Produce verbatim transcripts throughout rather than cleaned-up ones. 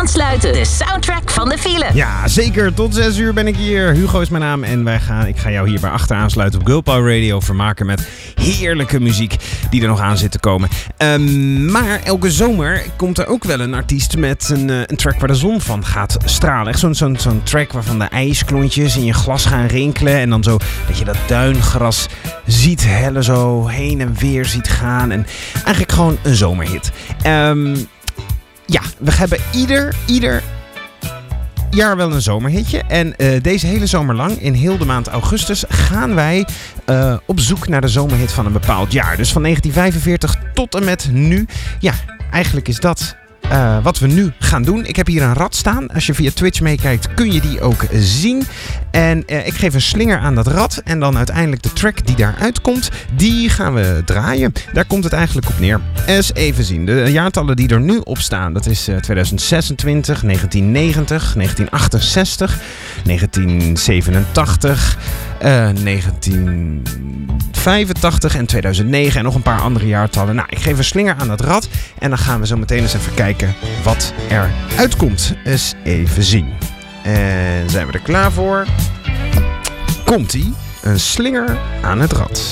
Aansluiten, de soundtrack van de file. Ja, zeker. Tot zes uur ben ik hier. Hugo is mijn naam en wij gaan, ik ga jou hierbij achter aansluiten op Girl Power Radio. Vermaken met heerlijke muziek die er nog aan zit te komen. Um, maar elke zomer komt er ook wel een artiest met een, uh, een track waar de zon van gaat stralen. Echt zo'n, zo'n, zo'n track waarvan de ijsklontjes in je glas gaan rinkelen. En dan zo dat je dat duingras ziet hellen, zo heen en weer ziet gaan. En eigenlijk gewoon een zomerhit. Um, ja, we hebben ieder, ieder jaar wel een zomerhitje. En uh, deze hele zomer lang, in heel de maand augustus, gaan wij uh, op zoek naar de zomerhit van een bepaald jaar. Dus van negentien vijfenveertig tot en met nu. Ja, eigenlijk is dat Uh, wat we nu gaan doen. Ik heb hier een rad staan. Als je via Twitch meekijkt kun je die ook zien. En uh, ik geef een slinger aan dat rad. En dan uiteindelijk de track die daaruit komt, die gaan we draaien. Daar komt het eigenlijk op neer. Eens even zien. De jaartallen die er nu op staan. Dat is uh, tweeduizend zesentwintig, negentien negentig, negentien achtenzestig, negentien zevenentachtig, uh, negentien vijfentachtig en tweeduizend negen. En nog een paar andere jaartallen. Nou, ik geef een slinger aan dat rad. En dan gaan we zo meteen eens even kijken wat er uitkomt. Eens even zien. En zijn we er klaar voor? Komt-ie. Een slinger aan het rad.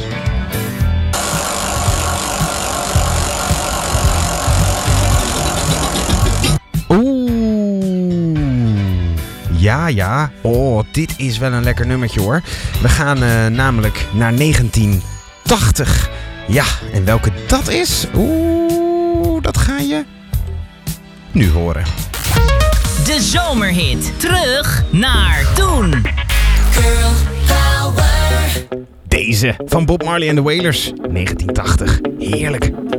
Oeh. Ja, ja. Oh, dit is wel een lekker nummertje hoor. We gaan uh, namelijk naar negentien tachtig. Ja, en welke dat is? Oeh, dat ga je nu horen. De zomerhit. Terug naar toen. Girl Power. Deze van Bob Marley en de Wailers. negentien tachtig. Heerlijk.